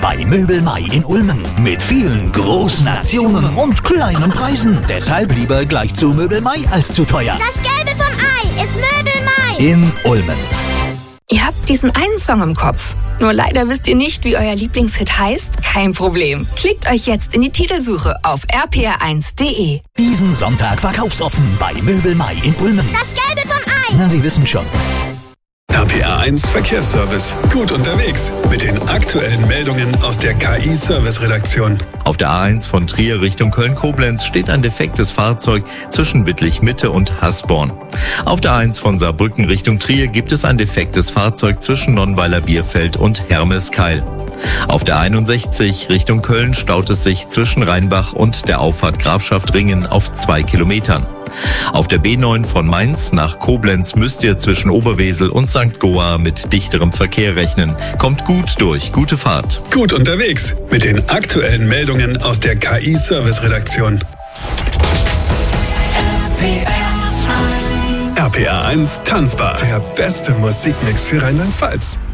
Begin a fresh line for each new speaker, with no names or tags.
bei Möbel Mai in Ulmen. Mit vielen großen Aktionen und kleinen Preisen. Deshalb lieber gleich zu Möbel Mai als zu teuer.
Das Gelbe vom Ei ist Möbel Mai.
In Ulmen.
Ihr habt diesen einen Song im Kopf. Nur leider wisst ihr nicht, wie euer Lieblingshit heißt? Kein Problem. Klickt euch jetzt in die Titelsuche auf rpr1.de.
Diesen Sonntag verkaufsoffen bei Möbel Mai in Ulmen.
Das Gelbe vom Ei.
Na, Sie wissen schon.
RPR1 Verkehrsservice. Gut unterwegs mit den aktuellen Meldungen aus der KI-Service-Redaktion.
Auf der A1 von Trier Richtung Köln-Koblenz steht ein defektes Fahrzeug zwischen Wittlich-Mitte und Hasborn. Auf der A1 von Saarbrücken Richtung Trier gibt es ein defektes Fahrzeug zwischen Nonnweiler-Bierfeld und Hermeskeil. Auf der 61 Richtung Köln staut es sich zwischen Rheinbach und der Auffahrt Grafschaft Ringen auf 2 Kilometern. Auf der B9 von Mainz nach Koblenz müsst ihr zwischen Oberwesel und St. Goa mit dichterem Verkehr rechnen. Kommt gut durch, gute Fahrt.
Gut unterwegs mit den aktuellen Meldungen aus der KI-Service-Redaktion. RPR1 Tanzbar. Der beste Musikmix für Rheinland-Pfalz.